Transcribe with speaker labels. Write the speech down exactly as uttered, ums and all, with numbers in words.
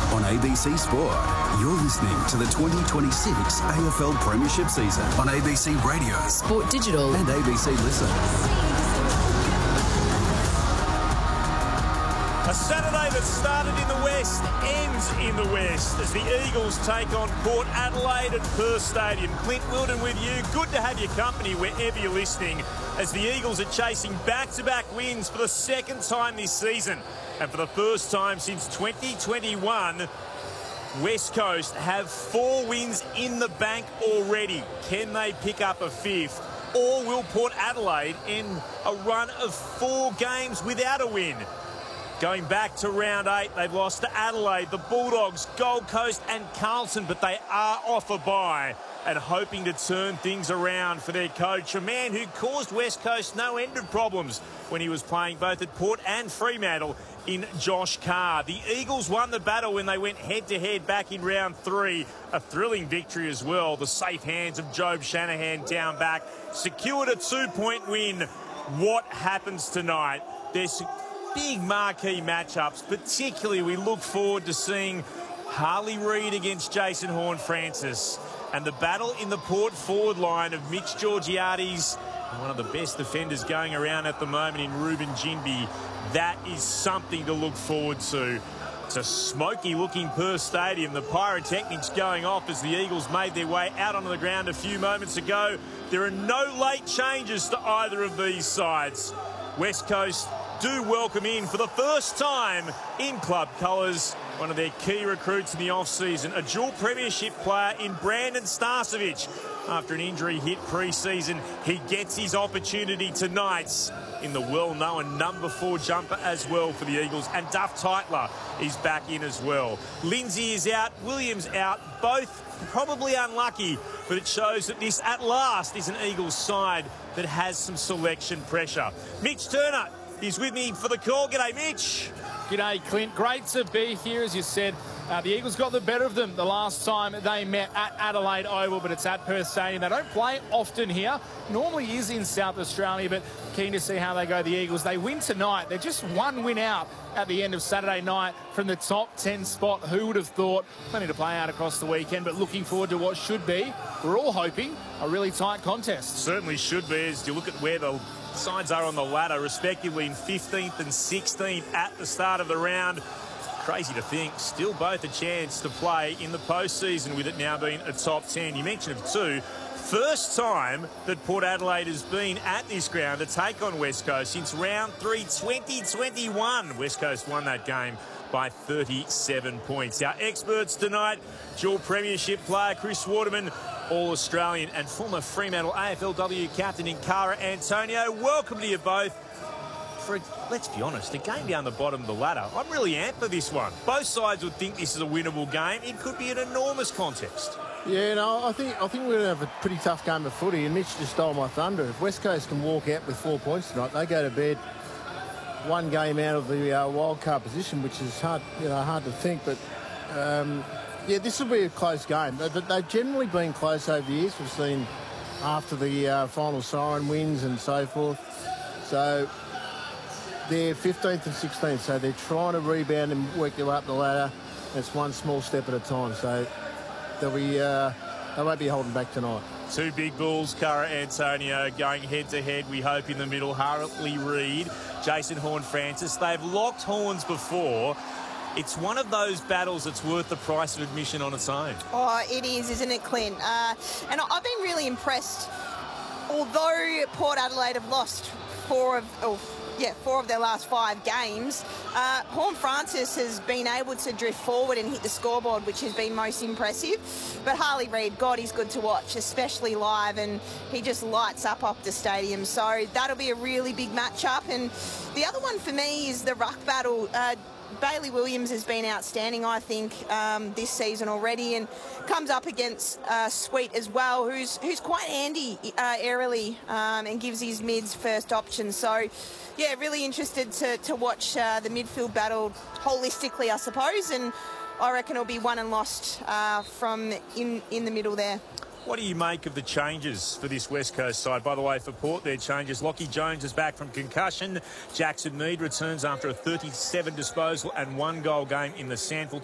Speaker 1: on A B C Sport. You're listening to the twenty twenty-six A F L Premiership season on A B C Radio,
Speaker 2: Sport Digital
Speaker 1: and A B C Listen.
Speaker 3: A Saturday that started in the West ends in the West as the Eagles take on Port Adelaide at Perth Stadium. Clint Wilden with you. Good to have your company wherever you're listening as the Eagles are chasing back-to-back wins for the second time this season. And for the first time since twenty twenty-one, West Coast have four wins in the bank already. Can they pick up a fifth? Or will Port Adelaide end a run of four games without a win? Going back to round eight, they've lost to Adelaide, the Bulldogs, Gold Coast and Carlton, but they are off a bye and hoping to turn things around for their coach, a man who caused West Coast no end of problems when he was playing both at Port and Fremantle in Josh Carr. The Eagles won the battle when they went head-to-head back in round three. A thrilling victory as well. The safe hands of Job Shanahan down back secured a two-point win. What happens tonight? There's big marquee matchups, particularly we look forward to seeing Harley Reid against Jason Horne-Francis and the battle in the Port forward line of Mitch Georgiades, one of the best defenders going around at the moment in Ruben Jinbi. That is something to look forward to. It's a smoky looking Perth Stadium. The pyrotechnics going off as the Eagles made their way out onto the ground a few moments ago. There are no late changes to either of these sides. West Coast do welcome in for the first time in club colours one of their key recruits in the off-season, a dual premiership player in Brandon Starcevic. After an injury hit pre-season, he gets his opportunity tonight in the well-known number four jumper as well for the Eagles. And Duff Tytler is back in as well. Lindsay is out, Williams out, both probably unlucky, but it shows that this at last is an Eagles side that has some selection pressure. Mitch Turner is with me for the call. G'day, Mitch.
Speaker 4: G'day, Clint. Great to be here. As you said, uh, the Eagles got the better of them the last time they met at Adelaide Oval, but it's at Perth Stadium. They don't play often here. Normally is in South Australia, but keen to see how they go, the Eagles. They win tonight. They're just one win out at the end of Saturday night from the top ten spot. Who would have thought? Plenty to play out across the weekend, but looking forward to what should be, we're all hoping, a really tight contest.
Speaker 3: Certainly should be, as you look at where the sides are on the ladder, respectively in fifteenth and sixteenth at the start of the round. Crazy to think, still both a chance to play in the postseason with it now being a top ten. You mentioned it too. First time that Port Adelaide has been at this ground to take on West Coast since round three twenty twenty-one. West Coast won that game by thirty-seven points. Our experts tonight, dual premiership player Chris Waterman, All-Australian and former Fremantle A F L W captain in Cara Antonio. Welcome to you both. For a, let's be honest, a game down the bottom of the ladder. I'm really amped for this one. Both sides would think this is a winnable game. It could be an enormous contest.
Speaker 5: Yeah, no, I think I think we're going to have a pretty tough game of footy, and Mitch just stole my thunder. If West Coast can walk out with four points tonight, they go to bed one game out of the uh, wild card position, which is hard, you know, hard to think. But um, yeah, this will be a close game. They, they've generally been close over the years. We've seen after the uh, final siren wins and so forth. So they're fifteenth and sixteenth, so they're trying to rebound and work their way up the ladder. It's one small step at a time. So they'll be, uh, they won't be holding back tonight.
Speaker 3: Two big bulls, Cara Antonio going head-to-head, we hope, in the middle. Harley Reid, Jason Horne-Francis. They've locked horns before. It's one of those battles that's worth the price of admission on its own.
Speaker 6: Oh, it is, isn't it, Clint? Uh, and I've been really impressed. Although Port Adelaide have lost four of... Oh, Yeah, four of their last five games. Uh, Horne-Francis has been able to drift forward and hit the scoreboard, which has been most impressive. But Harley Reid, God, he's good to watch, especially live, and he just lights up off the stadium. So that'll be a really big matchup. And the other one for me is the ruck battle. Uh, Bailey Williams has been outstanding, I think, um, this season already, and comes up against uh, Sweet as well, who's who's quite handy uh, aerially um, and gives his mids first option. So, yeah, really interested to, to watch uh, the midfield battle holistically, I suppose, and I reckon it'll be won and lost uh, from in, in the middle there.
Speaker 3: What do you make of the changes for this West Coast side? By the way, for Port, their changes. Lockie Jones is back from concussion. Jackson Mead returns after a thirty-seven disposal and one goal game in the Sandful